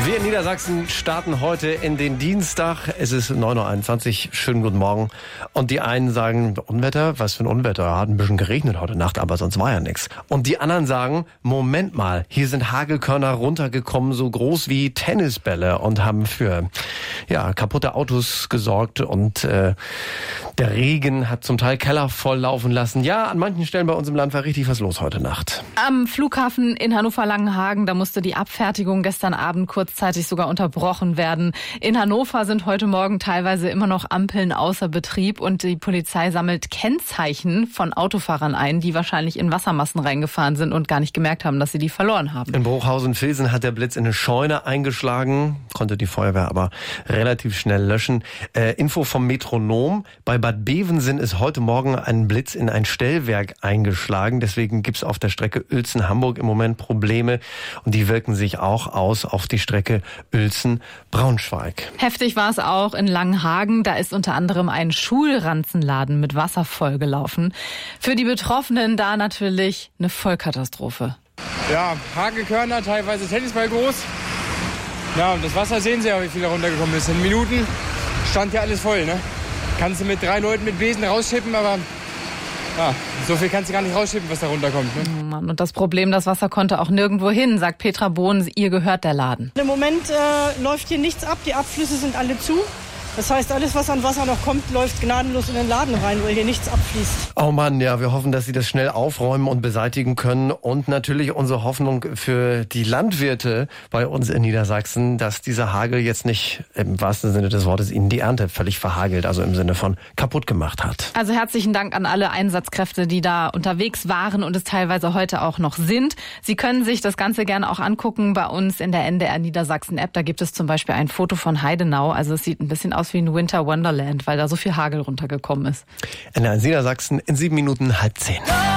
Wir in Niedersachsen starten heute in den Dienstag. Es ist 9.21 Uhr. Schönen guten Morgen. Und die einen sagen, Unwetter? Was für ein Unwetter? Hat ein bisschen geregnet heute Nacht, aber sonst war ja nichts. Und die anderen sagen, Moment mal, hier sind Hagelkörner runtergekommen, so groß wie Tennisbälle und haben für kaputte Autos gesorgt. Und der Regen hat zum Teil Keller voll laufen lassen. Ja, an manchen Stellen bei uns im Land war richtig was los heute Nacht. Am Flughafen in Hannover-Langenhagen, da musste die Abfertigung gestern Abend kurzzeitig sogar unterbrochen werden. In Hannover sind heute Morgen teilweise immer noch Ampeln außer Betrieb und die Polizei sammelt Kennzeichen von Autofahrern ein, die wahrscheinlich in Wassermassen reingefahren sind und gar nicht gemerkt haben, dass sie die verloren haben. In Bruchhausen-Vilsen hat der Blitz in eine Scheune eingeschlagen, konnte die Feuerwehr aber relativ schnell löschen. Info vom Metronom: Bei Bad Bevensen ist heute Morgen ein Blitz in ein Stellwerk eingeschlagen. Deswegen gibt's auf der Strecke Uelzen-Hamburg im Moment Probleme und die wirken sich auch aus auf die Strecke Uelzen-Braunschweig. Heftig war es auch in Langenhagen. Da ist unter anderem ein Schulranzenladen mit Wasser vollgelaufen. Für die Betroffenen da natürlich eine Vollkatastrophe. Ja, Hagelkörner, teilweise Tennisball groß. Ja, und das Wasser sehen Sie ja, wie viel da runtergekommen ist. In Minuten stand ja alles voll, ne? Kannst du mit 3 Leuten mit Besen rausschippen, aber ja, so viel kannst du gar nicht rausschippen, was da runterkommt. Ne? Oh Mann, und das Problem, das Wasser konnte auch nirgendwo hin, sagt Petra Bohn, ihr gehört der Laden. Im Moment läuft hier nichts ab, die Abflüsse sind alle zu. Das heißt, alles, was an Wasser noch kommt, läuft gnadenlos in den Laden rein, weil hier nichts abfließt. Oh Mann, ja, wir hoffen, dass Sie das schnell aufräumen und beseitigen können. Und natürlich unsere Hoffnung für die Landwirte bei uns in Niedersachsen, dass dieser Hagel jetzt nicht im wahrsten Sinne des Wortes Ihnen die Ernte völlig verhagelt, also im Sinne von kaputt gemacht hat. Also herzlichen Dank an alle Einsatzkräfte, die da unterwegs waren und es teilweise heute auch noch sind. Sie können sich das Ganze gerne auch angucken bei uns in der NDR Niedersachsen App. Da gibt es zum Beispiel ein Foto von Heidenau. Also es sieht ein bisschen aus wie ein Winter Wonderland, weil da so viel Hagel runtergekommen ist. NDR Niedersachsen in 7 Minuten 9:30.